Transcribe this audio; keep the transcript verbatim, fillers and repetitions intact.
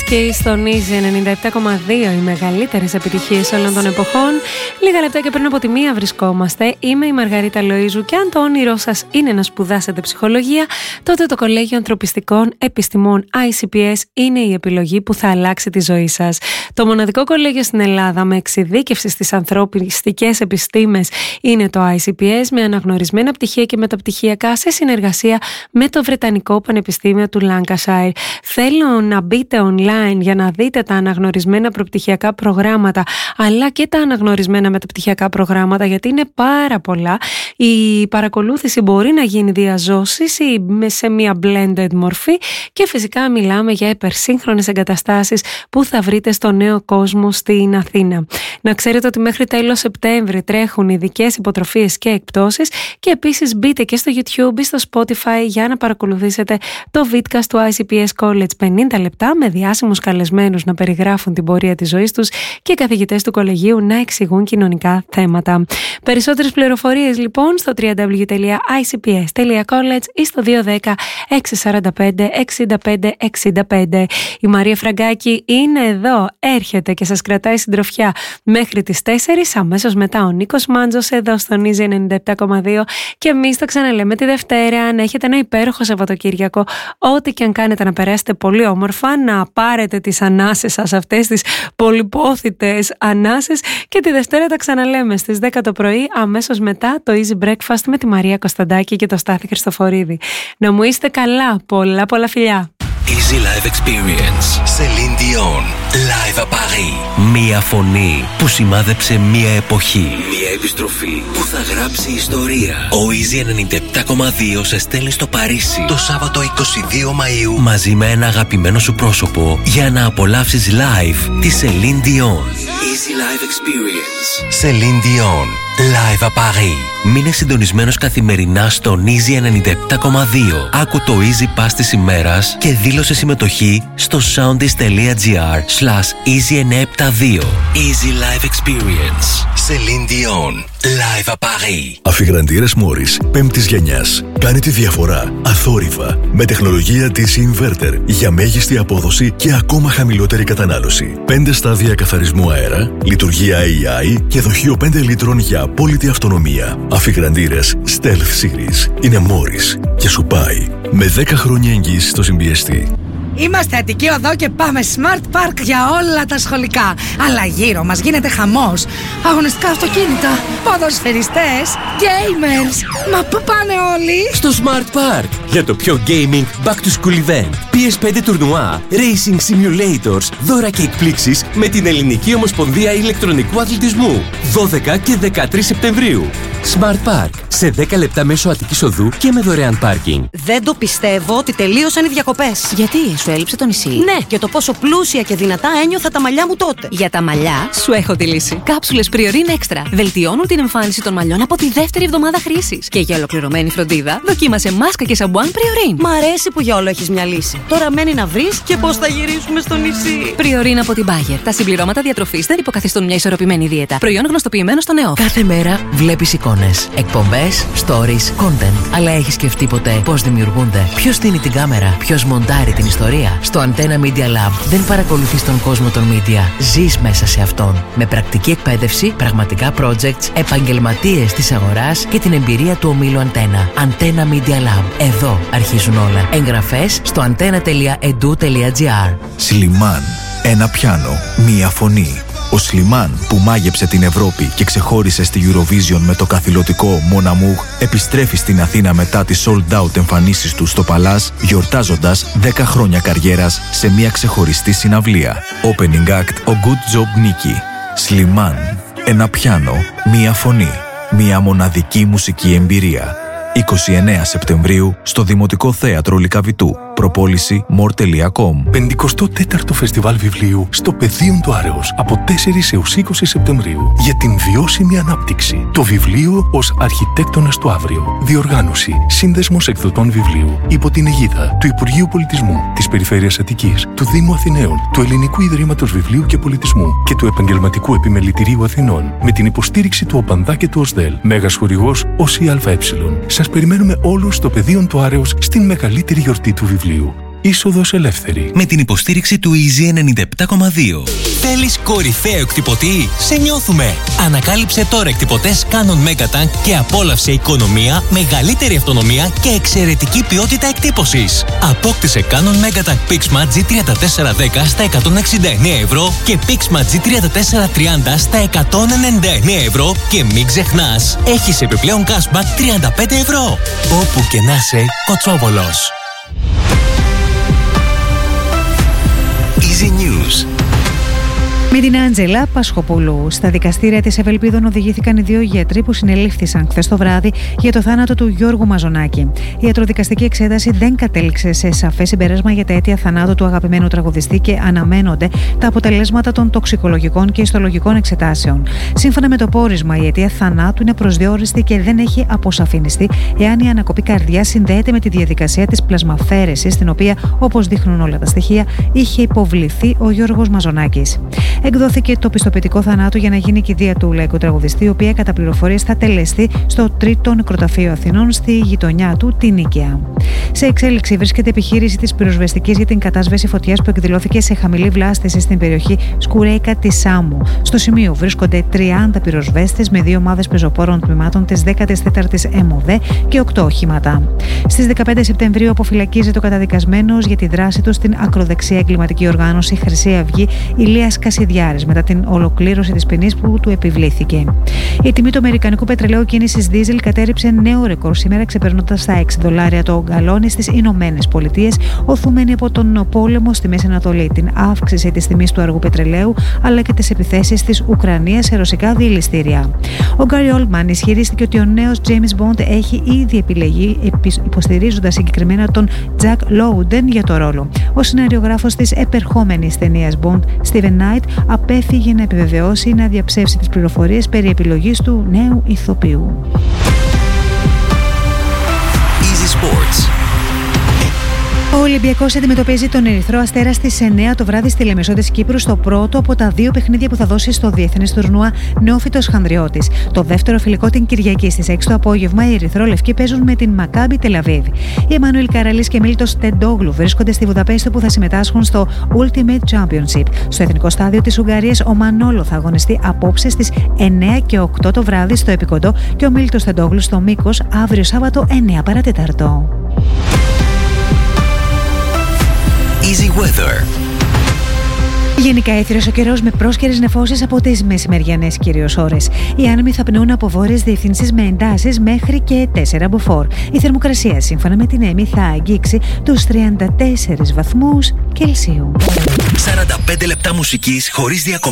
Whisky στον Easy ενενήντα επτά κόμμα δύο, οι μεγαλύτερες επιτυχίες όλων των εποχών. Λίγα λεπτά και πριν από τη μία βρισκόμαστε. Είμαι η Μαργαρίτα Λοΐζου και αν το όνειρό σας είναι να σπουδάσετε ψυχολογία, τότε το Κολέγιο Ανθρωπιστικών Επιστημών άι σι πι ες είναι η επιλογή που θα αλλάξει τη ζωή σας. Το μοναδικό κολέγιο στην Ελλάδα με εξειδίκευση στις ανθρωπιστικές επιστήμες είναι το άι σι πι ες, με αναγνωρισμένα πτυχία και μεταπτυχιακά σε συνεργασία με το Βρετανικό Πανεπιστήμιο του Lancashire. Θέλω να μπείτε online για να δείτε τα αναγνωρισμένα προπτυχιακά προγράμματα αλλά και τα αναγνωρισμένα μεταπτυχιακά προγράμματα, γιατί είναι πάρα πολλά. Η παρακολούθηση μπορεί να γίνει διαζώσεις ή σε μια blended μορφή και φυσικά μιλάμε για υπερσύγχρονες εγκαταστάσεις που θα βρείτε στο Νέο Κόσμο στην Αθήνα. Να ξέρετε ότι μέχρι τέλος Σεπτέμβρη τρέχουν ειδικές υποτροφίες και εκπτώσεις και επίσης μπείτε και στο YouTube ή στο Spotify για να παρακολουθήσετε το vidcast του άι σι πι ες College, πενήντα λεπτά με διάσημους καλεσμένους να περιγράφουν την πορεία της ζωής τους και καθηγητές του κολεγίου να εξηγούν κοινωνικά θέματα. Περισσότερες πληροφορίες λοιπόν στο double-u double-u double-u τελεία άι σι πι ες τελεία college ή στο δύο ένα μηδέν έξι τέσσερα πέντε εξήντα πέντε εξήντα πέντε. Η Μαρία Φραγκάκη είναι εδώ, έρχεται και σας κρατάει συντροφιά μέχρι τις τέσσερις. Αμέσως μετά ο Νίκος Μάντζος εδώ στον Easy ενενήντα επτά κόμμα δύο και εμείς το ξαναλέμε τη Δευτέρα. Να έχετε ένα υπέροχο Σαββατοκύριακο, ό,τι και αν κάνετε να περάσετε πολύ όμορφα, να πάρετε τις ανάσες σας, αυτές τις πολυπόθητες ανάσες, και τη Δευτέρα τα ξαναλέμε στις δέκα το πρωί, αμέσως μετά το Easy Breakfast με τη Μαρία Κωνσταντάκη και το Στάθη Χριστοφορίδη. Να μου είστε καλά, πολλά πολλά φιλιά. Easy Live Experience. Celine Dion. Live à Paris. Μία φωνή που σημάδεψε μία εποχή. Μία επιστροφή που θα γράψει ιστορία. Ο Easy ενενήντα επτά κόμμα δύο σε στέλνει στο Παρίσι το Σάββατο είκοσι δύο Μαΐου μαζί με ένα αγαπημένο σου πρόσωπο για να απολαύσεις live τη Celine Dion. Easy Live Experience. Celine Dion. Live à Paris. Μείνε συντονισμένος καθημερινά στον Easy ενενήντα επτά κόμμα δύο. Άκου το Easy Pass της ημέρας και δήλωσε συμμετοχή στο soundis.gr slash easy εννιακόσια εβδομήντα δύο. Easy Live Experience. Celine Dion. Live à Paris. Αφιγραντήρες Morris πέμπτης γενιάς. Κάνει τη διαφορά αθόρυβα με τεχνολογία ντι σι Inverter για μέγιστη απόδοση και ακόμα χαμηλότερη κατανάλωση. πέντε στάδια καθαρισμού αέρα, λειτουργία έι άι και δοχείο πέντε λίτρων για απόλυτη αυτονομία. Αφιγραντήρες Stealth Series είναι Morris και σου πάει με δέκα χρόνια εγγύηση στο συμπιεστή. Είμαστε Αττική Οδό και πάμε Smart Park για όλα τα σχολικά. Αλλά γύρω μας γίνεται χαμός. Αγωνιστικά αυτοκίνητα, ποδοσφαιριστές, gamers. Μα πού πάνε όλοι? Στο Smart Park για το πιο gaming back to school event. πι ες φάιβ τουρνουά, racing simulators, δώρα και εκπλήξεις με την Ελληνική Ομοσπονδία Ηλεκτρονικού Αθλητισμού. δώδεκα και δεκατρείς Σεπτεμβρίου. Smart Park σε δέκα λεπτά μέσω Αττικής Οδού και με δωρεάν πάρκινγκ. Δεν το πιστεύω ότι τελείωσαν οι διακοπές. Γιατί, σου έλειψε το νησί? Ναι, και το πόσο πλούσια και δυνατά ένιωθα τα μαλλιά μου τότε. Για τα μαλλιά, σου έχω τη λύση. Κάψουλες Priorin Extra βελτιώνουν την εμφάνιση των μαλλιών από τη δεύτερη εβδομάδα χρήσης. Και για ολοκληρωμένη φροντίδα, δοκίμασε μάσκα και σαμπουάν Priorin. Μ' αρέσει που για όλο έχεις μια λύση. Τώρα μένει να βρεις και πώς θα γυρίσουμε στο νησί. Priorin από την Bayer. Τα συμπληρώματα διατροφής δεν υποκαθιστούν μια ισορροπημένη δίαιτα. Προϊόν γνωστοποιημένο στο νέο. Κάθε μέρα βλέπεις εικόνες, εκπομπές, stories, content. Αλλά έχεις σκεφτεί ποτέ πώς δημιουργούνται? Ποιος στείνει την κάμερα? Ποιος μοντάρει την ιστορία? Στο Antenna Media Lab δεν παρακολουθείς τον κόσμο των media. Ζεις μέσα σε αυτόν. Με πρακτική εκπαίδευση, πραγματικά projects, επαγγελματίες της αγοράς και την εμπειρία του ομίλου Antenna. Antenna Media Lab. Εδώ αρχίζουν όλα. Εγγραφές στο antenna τελεία edu τελεία gr. Σλιμάν. Ένα πιάνο. Μία φωνή. Ο Σλιμάν που μάγεψε την Ευρώπη και ξεχώρισε στη Eurovision με το καθηλωτικό Mon Amour επιστρέφει στην Αθήνα μετά τις sold out εμφανίσεις του στο Παλάς, γιορτάζοντας δέκα χρόνια καριέρας σε μια ξεχωριστή συναυλία. Opening act ο Good Job Nicky. Σλιμάν. Ένα πιάνο. Μία φωνή. Μια μοναδική μουσική εμπειρία. είκοσι εννέα Σεπτεμβρίου στο Δημοτικό Θέατρο Λυκαβητού. Προπόληση more τελεία com. πενηκοστό τέταρτο Φεστιβάλ Βιβλίου στο Πεδίον του Άρεως από τέσσερις έως είκοσι Σεπτεμβρίου για την βιώσιμη ανάπτυξη. Το βιβλίο ως αρχιτέκτονας του αύριο. Διοργάνωση Σύνδεσμος Εκδοτών Βιβλίου υπό την αιγίδα του Υπουργείου Πολιτισμού, της Περιφέρειας Αττικής, του Δήμου Αθηναίων, του Ελληνικού Ιδρύματος Βιβλίου και Πολιτισμού και του Επαγγελματικού Επιμελητηρίου Αθηνών με την υποστήριξη του ΟΠΑΝΔΑ και του ΟΣΔΕΛ. Μέγας χορηγός ΟΣΙΑΕ. Σας περιμένουμε όλους στο Πεδίον του Άρεως στην μεγαλύτερη γιορτή του βιβλίου. Είσοδος ελεύθερη. Με την υποστήριξη του Easy ενενήντα επτά κόμμα δύο. Θέλεις κορυφαίο εκτυπωτή? Σε νιώθουμε! Ανακάλυψε τώρα εκτυπωτές Canon Megatank και απόλαυσε οικονομία, μεγαλύτερη αυτονομία και εξαιρετική ποιότητα εκτύπωσης. Απόκτησε Canon Megatank Pixma τζι τριάντα τέσσερα δέκα στα εκατόν εξήντα εννέα ευρώ και Pixma τζι τριάντα τέσσερα τριάντα στα εκατόν ενενήντα εννέα ευρώ και μην ξεχνάς, έχεις επιπλέον cashback τριάντα πέντε ευρώ. Όπου και να είσαι, Κοτσόβολος. Easy News. Με την Άντζελα Πασχοπούλου. Στα δικαστήρια της Ευελπίδων οδηγήθηκαν οι δύο γιατροί που συνελήφθησαν χθες το βράδυ για το θάνατο του Γιώργου Μαζονάκη. Η ιατροδικαστική εξέταση δεν κατέληξε σε σαφές συμπέρασμα για τα αίτια θανάτου του αγαπημένου τραγουδιστή και αναμένονται τα αποτελέσματα των τοξικολογικών και ιστολογικών εξετάσεων. Σύμφωνα με το πόρισμα, η αιτία θανάτου είναι προσδιοριστή και δεν έχει αποσαφινιστεί εάν η ανακοπή καρδιάς συνδέεται με τη διαδικασία της πλασμαφαίρεσης, στην οποία, όπως δείχνουν όλα τα στοιχεία, είχε υποβληθεί ο Γιώργος Μαζονάκης. Εκδόθηκε το πιστοποιητικό θανάτου για να γίνει κηδεία του λαϊκού τραγουδιστή, η οποία κατά πληροφορίες θα τελεστεί στο τρίτο νεκροταφείο Αθηνών, στη γειτονιά του, την Νίκαια. Σε εξέλιξη βρίσκεται επιχείρηση της πυροσβεστικής για την κατάσβεση φωτιάς που εκδηλώθηκε σε χαμηλή βλάστηση στην περιοχή Σκουρέικα της Σάμου. Στο σημείο βρίσκονται τριάντα πυροσβέστες με δύο ομάδες πεζοπόρων τμήματων της δέκατης τέταρτης ΕΜΟΔΕ και οκτώ οχήματα. Στις δεκαπέντε Σεπτεμβρίου αποφυλακίζεται ο καταδικασμένος για τη δράση του στην ακροδεξιά εγκληματική οργάνωση Χρυσή Αυγή Ηλίας Κασιδιάρης, μετά την ολοκλήρωση της ποινής που του επιβλήθηκε. Η τιμή του αμερικανικού πετρελαίου κίνησης δίζελ κατέρριψε νέο ρεκόρ σήμερα, ξεπερνώντας τα έξι δολάρια το γκαλόνι στις Ηνωμένες Πολιτείες, οθούμενοι από τον πόλεμο στη Μέση Ανατολή, την αύξηση της τιμής του αργού πετρελαίου αλλά και τις επιθέσεις της Ουκρανίας σε ρωσικά διελιστήρια. Ο Γκάρι Όλμαν ισχυρίστηκε ότι ο νέος James Bond έχει ήδη επιλεγεί, υποστηρίζοντας συγκεκριμένα τον Jack Lowden για το ρόλο. Ο σεναριογράφος της επερχόμενης ταινίας Bond, Steven Knight, απέφυγε να επιβεβαιώσει ή να διαψεύσει τις πληροφορίες περί επιλογής του νέου ηθοποιού. Easy Sports. Ο Ολυμπιακός αντιμετωπίζει τον Ερυθρό Αστέρα στις εννέα το βράδυ στη Λεμεσό της Κύπρου, στο πρώτο από τα δύο παιχνίδια που θα δώσει στο διεθνές τουρνουά Νεόφυτος Χανδριώτης. Το δεύτερο φιλικό την Κυριακή στις έξι το απόγευμα, οι ερυθρόλευκοι παίζουν με την Μακάμπι Τελαβίβ. Οι Εμμανουήλ Καραλής και Μίλτος Τεντόγλου βρίσκονται στη Βουδαπέστη, που θα συμμετάσχουν στο Ultimate Championship. Στο εθνικό στάδιο της Ουγγαρίας, ο Μανόλο θα αγωνιστεί απόψε στις εννέα και οκτώ το βράδυ στο Επικοντό και ο Μίλτος Τεντόγλου στο Μήκος αύριο Σάββατο εννέα παρά τέταρτο. Easy Weather. Γενικά έθριος ο καιρός με πρόσκαιρες νεφώσεις από τις μεσημεριανές κυρίως ώρες. Οι άνεμοι θα πνέουν από βόρειες διευθύνσεις με εντάσεις μέχρι και τέσσερα μποφόρ. Η θερμοκρασία σύμφωνα με την ΕΜΗ θα αγγίξει τους τριάντα τέσσερις βαθμούς Κελσίου. σαράντα πέντε λεπτά μουσικής χωρίς διακοπές.